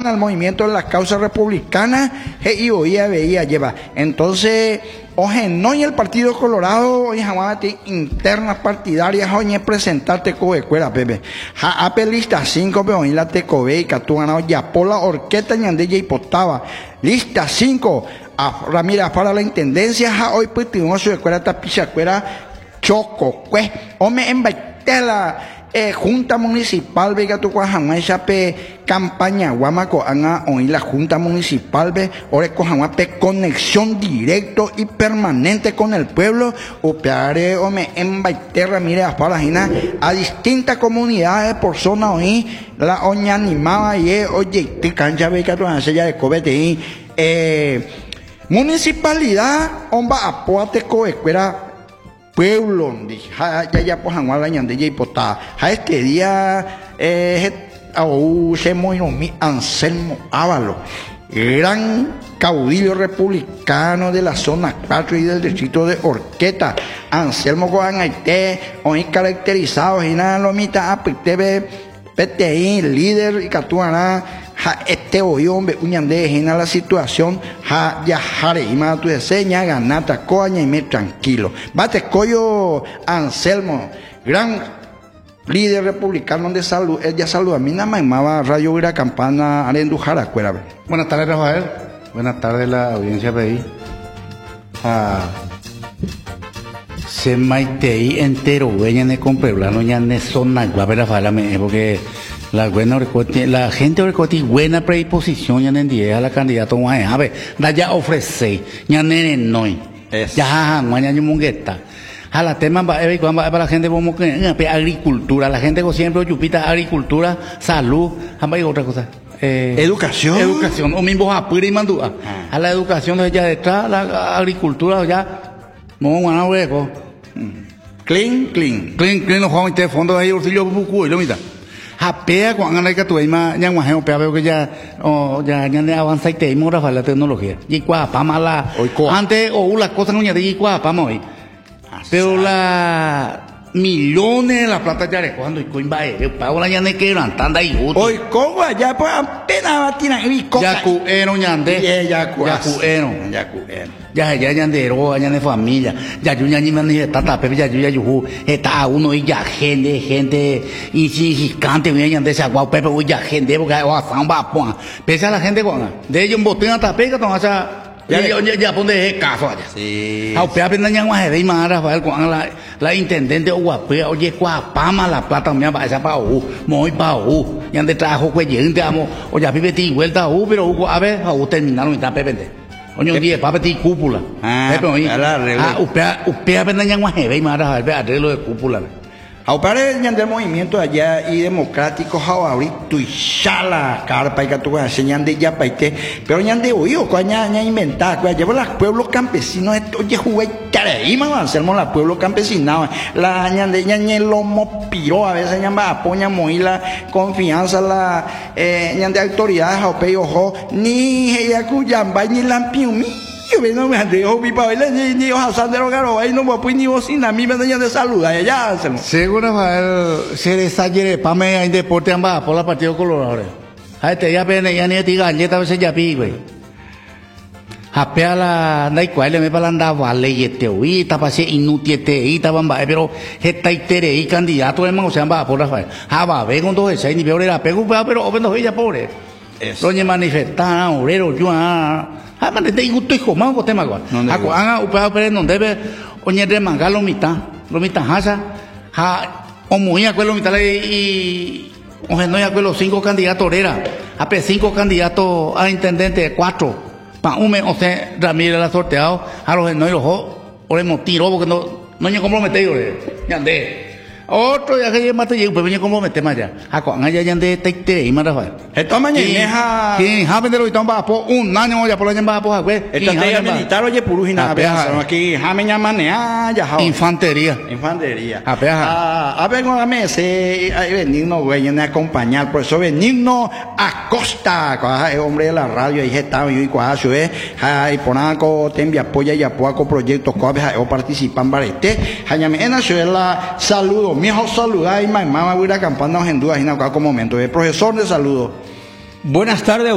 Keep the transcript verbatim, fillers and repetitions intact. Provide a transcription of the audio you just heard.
al movimiento de las causas republicanas, y oía, veía, lleva. Entonces, oje, no y el Partido Colorado, oye, jamás internas partidarias, oye, presentarte como cuera, Pepe. Ja, ape lista cinco, pero oye, la tecobe, y que tú ganado ya por la orquesta ñandella y potaba. Lista cinco, Ramírez, para la intendencia, ja, hoy pues tuvimos su escuela tapizacuera, choco, pues, hombre, en Baitela. Eh, Junta Municipal, vega tu cuajamá, chape campaña, guamaco, anga, oí la Junta Municipal, ve, ore cuajamá, pe conexión directo y permanente con el pueblo, o peare, ome, en Baiterra, mire, a Palajina, a distintas comunidades por zona, oí, la oña animaba, y, oye, te cancha, vega tu ya de cobete, eh, municipalidad, omba, apoate, coecuera, pueblo, ya ya pues la ñandella y potá. Ja este día eh au se mi Anselmo Ávalo, gran caudillo republicano de la zona cuatro y del distrito de Orqueta. Anselmo Goanaité, hoy caracterizado en la lomita A P T V P T I, líder y catuana. Ja este hoy hombre uñande en la situación ja ya jare y más tu deseña ganata coña y me tranquilo bate coyo Anselmo, gran líder republicano de salud, él ya salud a mí nada más mama radio Vira Campana Arendujara cuera. Buenas tardes, Rafael. Buenas tardes la audiencia P I. Ah, se maitei entero veña ne compreblano ya ne zona guapera fala me porque la buena la gente recoti buena predisposición ya ne a la candidato guay a ver da ya ofrece ya ne noi ya mañana mungueta a la tema para la gente como que agricultura la gente que siempre chupita agricultura salud hay otra cosa eh, educación educación o mismo a y mandúa a la educación ya detrás la agricultura ya no van a hueco clean clean clean clean los jóvenes de fondo ahí ursillo bucu y lo mira japea cuando anda que tu ima ya más gente veo que ya oh ya ya de avanza y te mora la tecnología y cua pa mala antes o las cosas no ya de cua pa hoy pero la millones la plata ya cuando y coimba eh pago la ya ne que eran tanda y hoy como ya pues apenas batina y coca ya cu ero ñande ya cu ya cu ero ya cu ero ya ya ñandero ya de familia ya yo ya ni me ni tata pero ya yo ya yo está uno y ya gente gente y si cante bien ñande se agua pepe ya gente porque va samba pues pese a la gente con de ellos botín hasta pega con esa ya ya ya pone caso allá sí a pea pena ya más de más Rafael con la la intendente o guapea oye cuapama la plata me va esa pa u muy pa u ya de trabajo que gente amo o ya vive ti vuelta u pero a ver a terminaron y está pepende oño día para ti cúpula ah ah upea upea pena ya más de más Rafael arreglo de cúpula Aupare del movimiento allá y democrático ahorita y shala carpa y que tú enseñan de ya paite pero ñande oído coña ña inventar coña lleva los pueblos campesinos esto oye jugué careíma hacemos los pueblos campesinos la ñande ñañe lomo piro a veces ñamba apoya muy la confianza la eh, ñande autoridades aupe ojo ni ella cuyamba ni lampiumi yo no me dejo mi papel ni ni os asandero caro ahí no me pues ni vos sin a mí me dañan de salud allá seguro Rafael se desayere pa me en deporte amba por la Partido Colorado a este ya pene ya ni ti galleta veces ya pi güey apea la dai cuál me para andar vale y este uy ta pase inútil te y ta bamba pero esta itere y candidato hermano se amba por Rafael ah va ve con dos ese ni peor era pego pero obendo ella pobre doña manifestar obrero yo ah man de gusto hijo más o tema gua ako anga upea pero no debe oñe de mangalo mitad lo mitad hasa ha o muy acuerdo mitad y o no ya los cinco candidatos era a pe cinco candidatos a intendente cuatro pa un me o sea Ramírez la sorteado a los no y los o le tiro porque no no ni comprometido ya de otro ya que mate yo pues venía comprometer más ya ako anga ya de te y más Rafael esto mañana que ha vender hoy tamba por un año ya por la llamba por pues esto te militar oye purujina aquí jame manea ya infantería infantería a ver a ver con la mesa hay venirnos güey en acompañar por eso venirnos a costa el hombre de la radio ahí está y cuacho eh hay ponaco te envía apoya y apoya proyectos coabe o participan barete hañame en la saludo mejor saludar y mamá voy a campana en dudas y en algún momento el profesor de saludo. Buenas tardes.